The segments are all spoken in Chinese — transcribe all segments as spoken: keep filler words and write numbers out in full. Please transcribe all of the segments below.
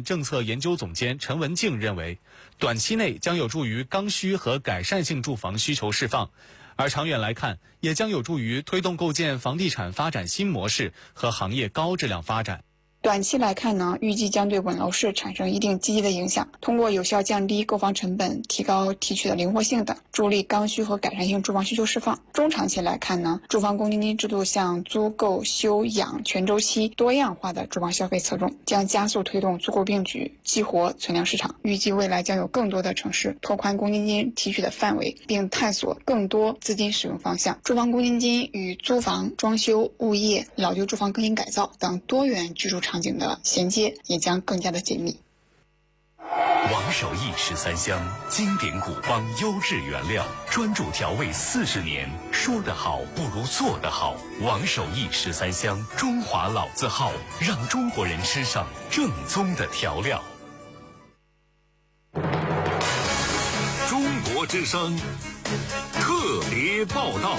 政策研究总监陈文静认为，短期内将有助于刚需和改善性住房需求释放，而长远来看，也将有助于推动构建房地产发展新模式和行业高质量发展。 短期来看呢，预计将对稳楼市产生一定积极的影响，通过有效降低购房成本、提高提取的灵活性等，助力刚需和改善性住房需求释放。中长期来看呢，住房公积金制度向租购休养全周期多样化的住房消费侧重，将加速推动租购并举，激活存量市场。预计未来将有更多的城市拓宽公积金提取的范围，并探索更多资金使用方向。住房公积金与租房、装修、物业、老旧住房更新改造等多元居住场景的衔接也将更加的紧密。 王守义十三香，经典古方优质原料，专注调味四十年，说得好不如做得好。王守义十三香，中华老字号，让中国人吃上正宗的调料。 中国之声特别报道。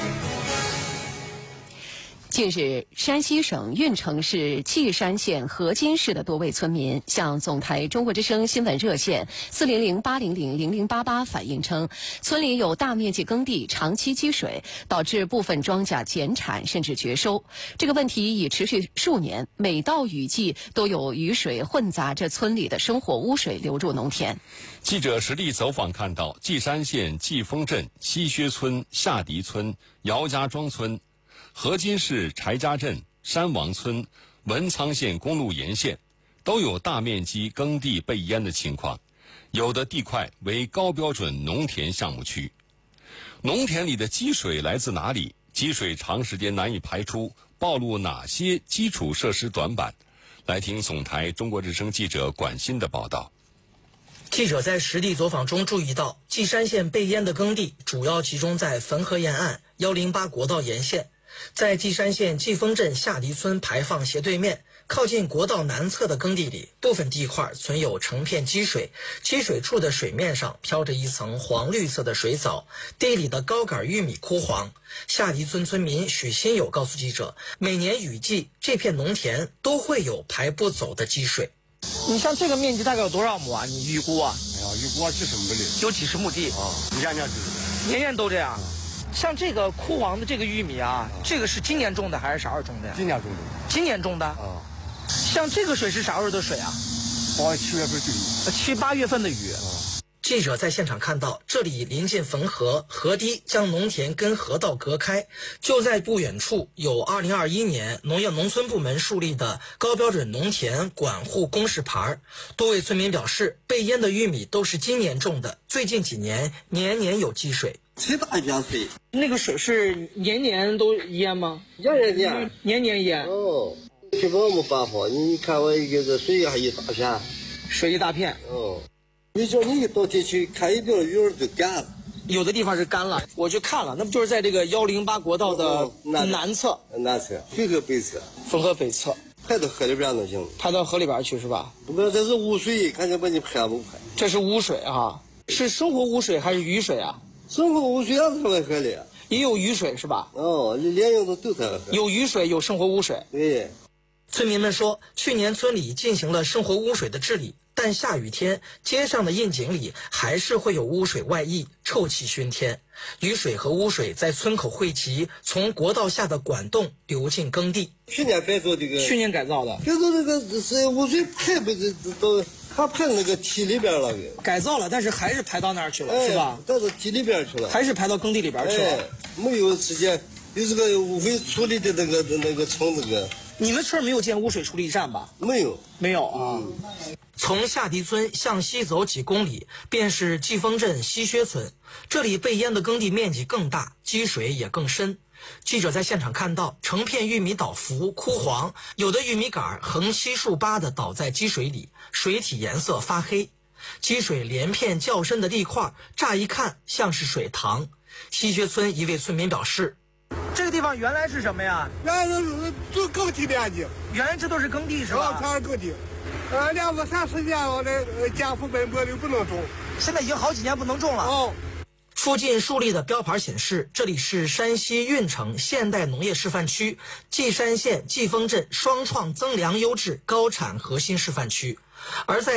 近日，山西省运城市稷山县河津市的多位村民向总台中国之声新闻热线四零零八零零零零八八反映称，村里有大面积耕地长期积水，导致部分庄稼减产甚至绝收。这个问题已持续数年，每到雨季都有雨水混杂着村里的生活污水流入农田。 记者实地走访看到，稷山县季丰镇西薛村、下迪村、姚家庄村、河津市柴家镇、山王村、文昌县公路沿线都有大面积耕地被淹的情况，有的地块为高标准农田项目区。农田里的积水来自哪里？积水长时间难以排出，暴露哪些基础设施短板？来听总台中国之声记者管欣的报道。 记者在实地走访中注意到，稷山县被淹的耕地主要集中在汾河沿岸、一零八国道沿线。在稷山县季丰镇下迪村排放斜对面，靠近国道南侧的耕地里，部分地块存有成片积水，积水处的水面上飘着一层黄绿色的水藻，地里的高杆玉米枯黄。下迪村村民许新友告诉记者，每年雨季，这片农田都会有排不走的积水。 你像这个面积大概有多少亩啊？你预估啊？ 哎呀，预估啊几十亩地， 有几十亩地啊，年年就是年年都这样。像这个枯黄的这个玉米啊，这个是今年种的还是啥时候种的呀？ 今年种的。 今年种的啊。像这个水是啥时候的水啊？ 八七月份的雨。 七八月份的雨。 记者在现场看到，这里临近汾河，河堤将农田跟河道隔开。就在不远处，有二零二一年农业农村部门树立的高标准农田管护公示牌。多位村民表示，被淹的玉米都是今年种的，最近几年年年有积水。 最大一片水， 那个水是年年都淹吗？ 年年淹， 年年淹。 哦，这个没办法，你看我一个水还一大片， 水一大片。 哦。你叫你一到地区看一定雨儿就干了， 有的地方是干了，我去看了，那不就是在这个幺零八国道的南侧？ 南侧，汾河北侧， 汾河北侧， 排到河里边就行， 排到河里边去是吧？ 不，这是污水，看见把你排不排？ 这是污水啊，是生活污水还是雨水啊？ 生活污水也是在河里， 也有雨水是吧？ 哦，连用的都在河。 有雨水，有生活污水。 对。 村民们说，去年村里进行了生活污水的治理。但下雨天，街上的窨井里还是会有污水外溢，臭气熏天。雨水和污水在村口汇集，从国道下的管洞流进耕地。 去年改造这个， 去年改造的， 改造这个是污水排不这都，它排那个堤里边了。 改造了，但是还是排到那儿去了， 哎、 是吧？ 带到堤里边去了， 还是排到耕地里边去了。 哎、没有时间，有这个污水处理的那个那个城那个。 你们村没有建污水处理站吧？ 没有， 没有啊。 嗯从下迪村向西走几公里，便是季丰镇西薛村。这里被淹的耕地面积更大，积水也更深。记者在现场看到，成片玉米倒伏枯黄，有的玉米杆横七竖八地倒在积水里，水体颜色发黑。积水连片较深的地块，乍一看像是水塘。西薛村一位村民表示， 这个地方原来是什么呀？ 原来是都耕地面积， 原来这都是耕地是吧？ 全是耕地。呃，两个三十年我的家父本坡就不能种， 现在已经好几年不能种了。 哦。 附近树立的标牌显示，这里是山西运城现代农业示范区，稷山县季丰镇双创增粮优质高产核心示范区，而在